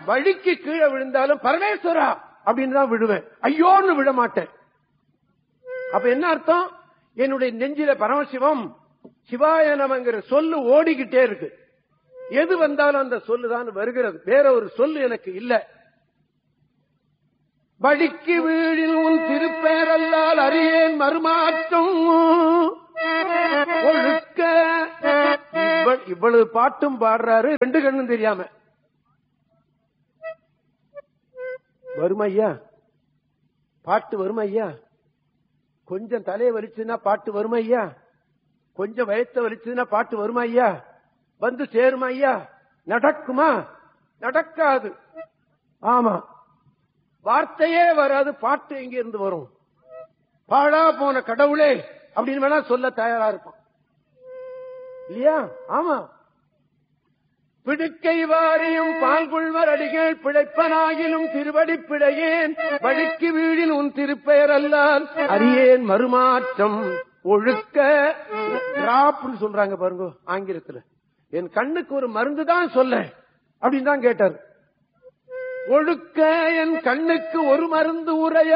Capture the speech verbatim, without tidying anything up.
வழிக்கு கீழே விழுந்தாலும் பரமேஸ்வரா அப்படின்னு தான் விழுவேன், ஐயோன்னு விழ மாட்டேன். அப்ப என்ன அர்த்தம்? என்னுடைய நெஞ்சில பரமசிவம் சிவாய நமங்கிற சொல்லு ஓடிக்கிட்டே இருக்கு. எது வந்தாலும் அந்த சொல்லுதான் வருகிறது, வேற ஒரு சொல்லு எனக்கு இல்ல. வழிக்கு வீழில் உன் திருப்பேரல்லால் அறியேன் மறுமாற்றம் ஒழுக்க. இவ்வளவு பாட்டும் பாடுறாரு, ரெண்டு கண்ணும் தெரியாம. வருமையா பாட்டு, வருமையா கொஞ்சம் தலையை வலிச்சுன்னா பாட்டு வருமையா, கொஞ்சம் வயத்தை வலிச்சுன்னா பாட்டு வருமையா, வந்து சேருமா ஐயா? நடக்குமா? நடக்காது. ஆமா, வார்த்தையே வராது, பாட்டு எங்க இருந்து வரும்? பாழா போன கடவுளே அப்படின்னு வேணா சொல்ல தயாரா இருப்பான் இல்லையா? ஆமா. பிடுக்கை வாரியும் பால்குள்வர் அடிகள் பிழைப்பனாகிலும் திருவடி பிழையேன், வழிக்கு வீழில் உன் திருப்பெயர் அல்லால் அறியேன் மறுமாற்றம் ஒழுக்க. டிராப்னு சொல்றாங்க பாருங்க ஆங்கிலத்துல. என் கண்ணுக்கு ஒரு மருந்து தான் சொல்ல அப்படின்னு தான் கேட்டார். ஒழுக்க என் கண்ணுக்கு ஒரு மருந்து உரைய